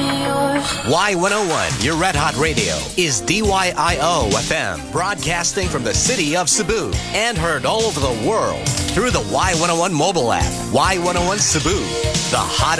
be yours. Y101, your Red Hot Radio, is DYIO FM, broadcasting from the city of Cebu and heard all over the world through the Y101 mobile app. Y101 Cebu, the hottest